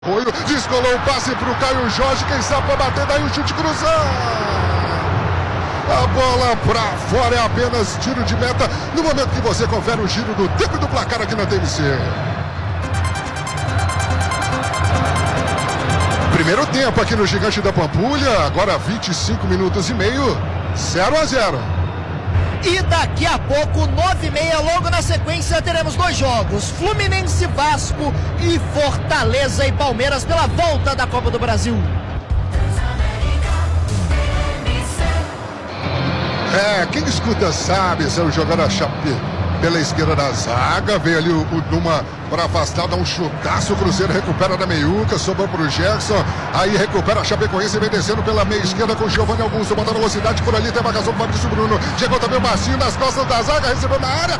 Arroio, descolou o passe pro Caio Jorge, quem sabe pra bater, daí o chute cruzado. A bola pra fora, é apenas tiro de meta, no momento que você confere o giro do tempo e do placar aqui na TMC. Primeiro tempo aqui no Gigante da Pampulha, agora 25 minutos e meio, 0-0. E daqui a pouco, 9h30, logo na sequência, teremos dois jogos. Fluminense, Vasco e Fortaleza e Palmeiras pela volta da Copa do Brasil. Quem escuta sabe, saiu jogando a Chape pela esquerda da zaga, veio ali o Duma para afastar, dá um chutaço, o Cruzeiro recupera da meiuca, sobrou pro Gerson, aí recupera a Chapecoense, vem descendo pela meia esquerda com o Giovanni Augusto, bota velocidade por ali, tem a marcação do Fabrício Bruno, chegou também o Marcinho nas costas da zaga, recebeu na área,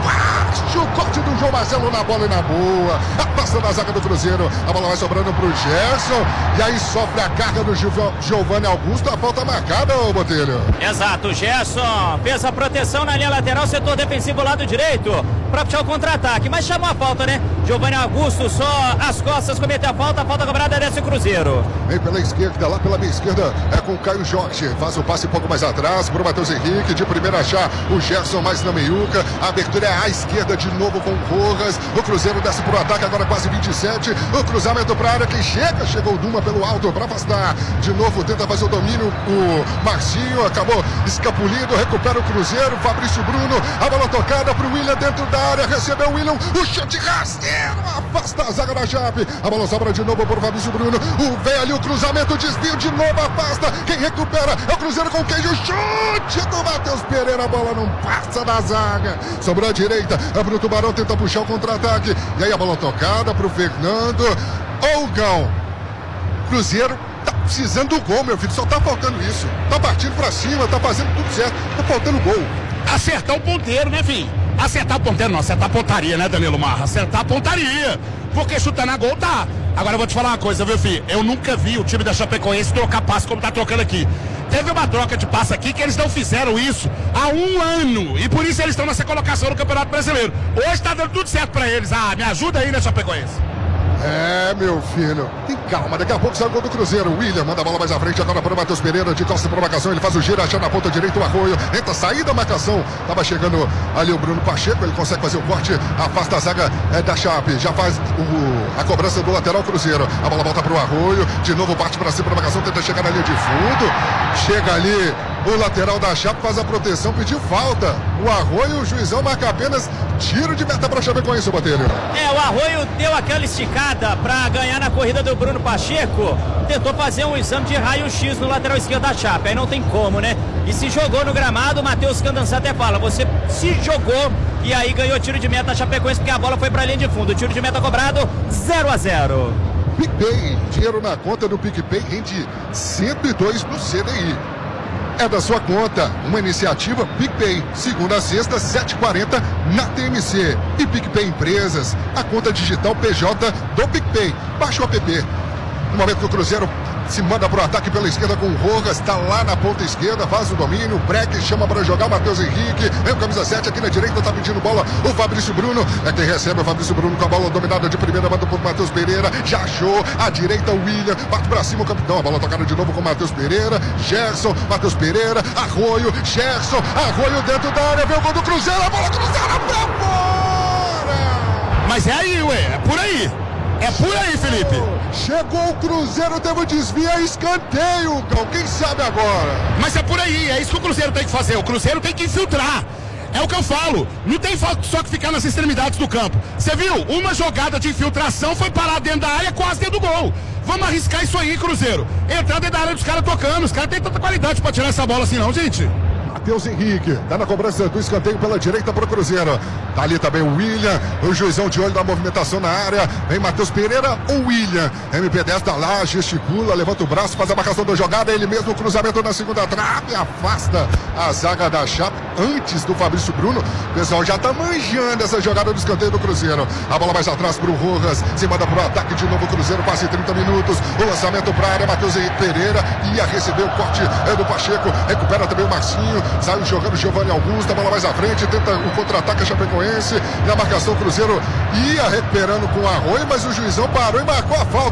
o corte do João Marcelo na bola e na boa, afasta da zaga do Cruzeiro, a bola vai sobrando pro Gerson, e aí sofre a carga do Giovanni Augusto, a falta marcada, ô Botelho. Exato, o Gerson fez a proteção na linha lateral, setor defensivo lado direito, para puxar o contra-ataque, mas chamou a falta, né? Giovanni Augusto só as costas cometeu a falta cobrada desse Cruzeiro. Vem pela esquerda, lá pela meia esquerda, é com o Caio Jorge, faz o passe um pouco mais atrás pro Matheus Henrique, de primeira achar o Gerson mais na meiuca, a abertura é à esquerda de novo com o Rojas, o Cruzeiro desce pro ataque, agora quase 27, o cruzamento pra área, quem chegou o Duma pelo alto para afastar, de novo tenta fazer o domínio, o Marcinho acabou escapulindo, recupera o Cruzeiro, Fabrício Bruno, a bola tocada pro William dentro da área, recebeu o William, o chute rasteiro, afasta a zaga da Chape, a bola sobra de novo pro Fabrício Bruno, vem ali o cruzamento, desvio de novo, afasta, quem recupera é o Cruzeiro com queijo, chute do Matheus Pereira, a bola não passa da zaga, sobrou à direita, é pro Tubarão, tenta puxar o contra-ataque, e aí a bola tocada pro Fernando, Olgão, Cruzeiro tá precisando do gol, meu filho, só tá faltando isso, tá partindo pra cima, tá fazendo tudo certo, tá faltando gol. Acertar o ponteiro, né, filho? Acertar o ponteiro não, acertar a pontaria, né, Danilo Marra? Acertar a pontaria, porque chutar na gol tá. Agora eu vou te falar uma coisa, viu, filho? Eu nunca vi o time da Chapecoense trocar passe como tá trocando aqui. Teve uma troca de passe aqui que eles não fizeram isso há um ano, e por isso eles estão nessa colocação no Campeonato Brasileiro. Hoje tá dando tudo certo pra eles. Me ajuda aí, né, Chapecoense? Meu filho, tem calma, daqui a pouco sai o gol do Cruzeiro. William manda a bola mais à frente, agora para o Matheus Pereira, de costa para a marcação, ele faz o giro, achando na ponta direita o Arroio, tenta sair da marcação, tava chegando ali o Bruno Pacheco, ele consegue fazer o corte, afasta a zaga da Chape, já faz a cobrança do lateral Cruzeiro, a bola volta para o Arroio, de novo parte para cima da marcação, tenta chegar na linha de fundo, chega ali o lateral da Chape, faz a proteção, pediu falta, o Arroio, o juizão marca apenas tiro de meta para a Chapecoense, o Botelho. O Arroio deu aquela esticada para ganhar na corrida do Bruno Pacheco, tentou fazer um exame de raio-x no lateral esquerdo da Chape, aí não tem como, né? E se jogou no gramado, o Matheus Candançá até fala, você se jogou e aí ganhou tiro de meta da Chapecoense porque a bola foi para a linha de fundo, tiro de meta cobrado, 0-0. PicPay, dinheiro na conta do PicPay rende 102 no CDI. É da sua conta, uma iniciativa PicPay, segunda a sexta, 7h40 na TMC. E PicPay Empresas, a conta digital PJ do PicPay. Baixa o app. No momento que o Cruzeiro se manda pro ataque pela esquerda com o Rojas, tá lá na ponta esquerda, faz o domínio, o break, chama para jogar o Matheus Henrique, vem o camisa 7 aqui na direita, tá pedindo bola o Fabrício Bruno, é quem recebe o Fabrício Bruno com a bola dominada de primeira, manda pro Matheus Pereira, já achou, à direita o William, bate pra cima o capitão, a bola tocada de novo com o Matheus Pereira, Gerson, Matheus Pereira, Arroio, Gerson, Arroio dentro da área, vem o gol do Cruzeiro, a bola cruzada pra fora! Mas é aí, é por aí. É por aí, Felipe. Chegou o Cruzeiro, teve um desvio, é escanteio, Gal. Quem sabe agora? Mas é por aí, é isso que o Cruzeiro tem que fazer. O Cruzeiro tem que infiltrar. É o que eu falo. Não tem só que ficar nas extremidades do campo. Você viu? Uma jogada de infiltração foi parar dentro da área, quase dentro do gol. Vamos arriscar isso aí, Cruzeiro. Entrar dentro da área dos caras tocando. Os caras têm tanta qualidade pra tirar essa bola assim não, gente. Matheus Henrique, tá na cobrança do escanteio pela direita pro Cruzeiro. Tá ali também o William, o juizão de olho da movimentação na área. Vem Matheus Pereira, o William. MP10 tá lá, gesticula, levanta o braço, faz a marcação da jogada. Ele mesmo, o cruzamento na segunda trave, afasta a zaga da Chape antes do Fabrício Bruno. O pessoal já tá manjando essa jogada do escanteio do Cruzeiro. A bola mais atrás pro Rojas, se manda pro ataque de novo o Cruzeiro, passe 30 minutos. O lançamento pra área, Matheus Pereira ia receber o corte do Pacheco. Recupera também o Marcinho. Saiu jogando Giovanni Augusto, a bola mais à frente, tenta o contra-ataque a Chapecoense, na marcação o Cruzeiro ia recuperando com o Arroio, mas o juizão parou e marcou a falta.